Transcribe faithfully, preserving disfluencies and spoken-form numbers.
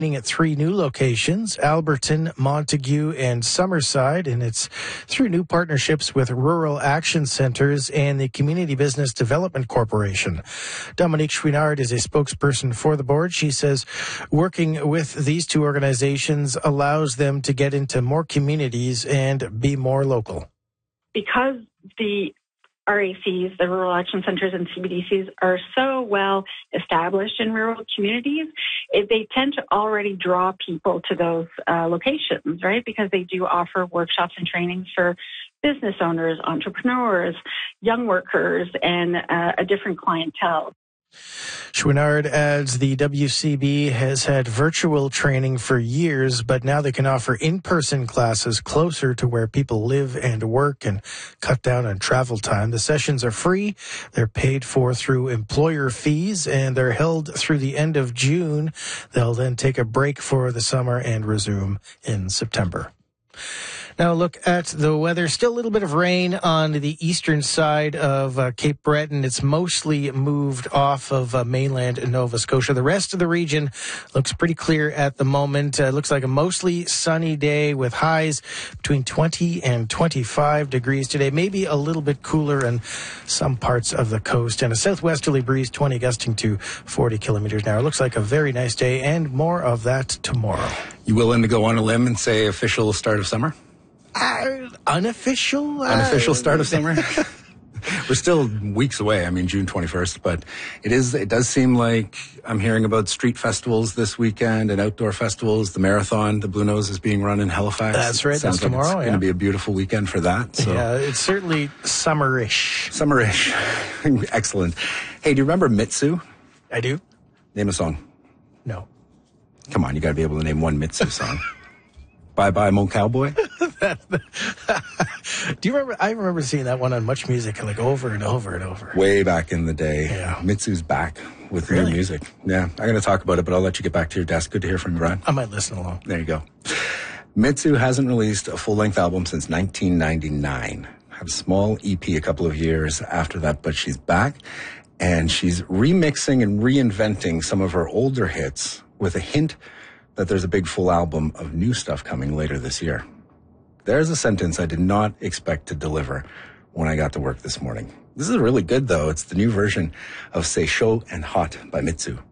at three new locations, Alberton, Montague, and Summerside, and it's through new partnerships with Rural Action Centres and the Community Business Development Corporation. Dominique Chouinard is a spokesperson for the board. She says working with these two organizations allows them to get into more communities and be more local. Because the R A Cs, the Rural Action Centres and C B D Cs, are so well established in rural communities, it, they tend to already draw people to those uh, locations, right? Because they do offer workshops and trainings for business owners, entrepreneurs, young workers, and uh, a different clientele. Chouinard adds the W C B has had virtual training for years, but now they can offer in-person classes closer to where people live and work and cut down on travel time. The sessions are free. They're paid for through employer fees, and they're held through the end of June. They'll then take a break for the summer and resume in September. Now look at the weather. Still a little bit of rain on the eastern side of uh, Cape Breton. It's mostly moved off of uh, mainland Nova Scotia. The rest of the region looks pretty clear at the moment. Uh, looks like a mostly sunny day with highs between twenty and twenty-five degrees today. Maybe a little bit cooler in some parts of the coast. And a southwesterly breeze, twenty gusting to forty kilometers an hour. Looks like a very nice day, and more of that tomorrow. You willing to go on a limb and say official start of summer? Uh, unofficial? Unofficial uh, start of summer? We're still weeks away. I mean, June twenty-first, but it is, it does seem like I'm hearing about street festivals this weekend and outdoor festivals. The marathon, the Blue Nose, is being run in Halifax. That's right. That's like tomorrow. It's yeah. going to be a beautiful weekend for that. So. Yeah, it's certainly summerish. Summerish. Excellent. Hey, do you remember Mitsu? I do. Name a song. No. Come on, you got to be able to name one Mitsu song. Bye Bye Mo Cowboy. Do you remember? I remember seeing that one on Much Music like over and over and over. Way back in the day. Yeah. Mitsu's back with Really? new music. Yeah, I'm going to talk about it, but I'll let you get back to your desk. Good to hear from you, Brian. I might listen along. There you go. Mitsu hasn't released a full-length album since nineteen ninety-nine. Had a small E P a couple of years after that, but she's back, and she's remixing and reinventing some of her older hits with a hint that there's a big full album of new stuff coming later this year. There's a sentence I did not expect to deliver when I got to work this morning. This is really good, though. It's the new version of Say Chaud and Hot by Mitsu.